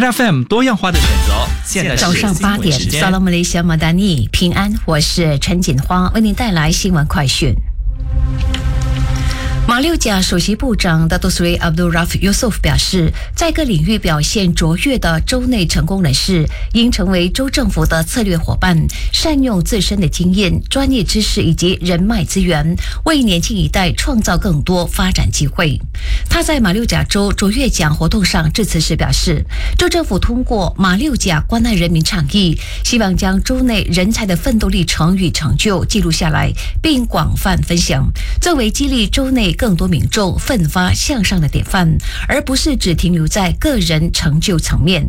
FM 多样化的选择。现在早上8点，萨拉姆雷西亚马达尼平安，我是陈锦花，为您带来新闻快讯。马六甲首席部长大多苏瑞阿卜杜拉夫尤索夫表示，在各领域表现卓越的州内成功人士应成为州政府的策略伙伴，善用自身的经验、专业知识以及人脉资源，为年轻一代创造更多发展机会。他在马六甲州卓越奖活动上致辞时表示，州政府通过马六甲关爱人民倡议，希望将州内人才的奋斗历程与成就记录下来，并广泛分享，作为激励州内更多民众奋发向上的典范，而不是只停留在个人成就层面。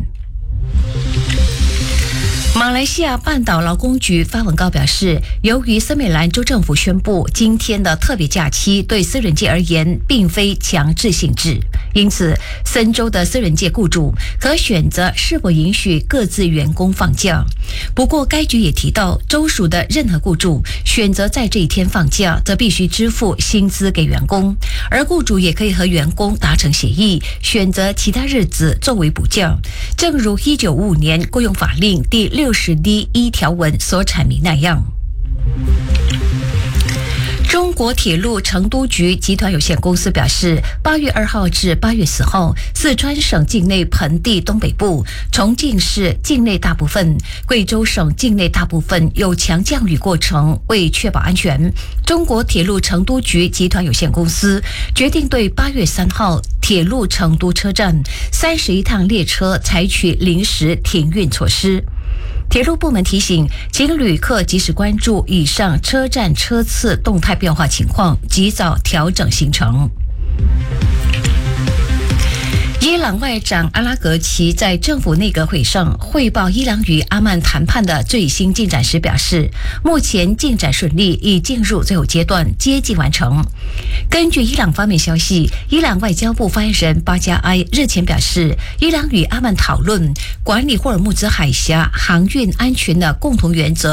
马来西亚半岛劳工局发文告表示，由于森美兰州政府宣布今天的特别假期对私人界而言并非强制性质，因此森州的私人界雇主可选择是否允许各自员工放假。不过该局也提到，州属的任何雇主选择在这一天放假，则必须支付薪资给员工，而雇主也可以和员工达成协议，选择其他日子作为补假，正如1955年雇佣法令第60D1条文所阐明那样。中国铁路成都局集团有限公司表示，8月2号至8月4号，四川省境内盆地东北部、重庆市境内大部分、贵州省境内大部分有强降雨过程。为确保安全，中国铁路成都局集团有限公司决定对8月3号铁路成都车站31趟列车采取临时停运措施。铁路部门提醒，请旅客及时关注以上车站车次动态变化情况，及早调整行程。伊朗外长阿拉格齐在政府内阁会上汇报伊朗与阿曼谈判的最新进展时表示，目前进展顺利，已进入最后阶段，接近完成。根据伊朗方面消息，伊朗外交部发言人巴加埃日前表示，伊朗与阿曼讨论管理霍尔木兹海峡航运安全的共同原则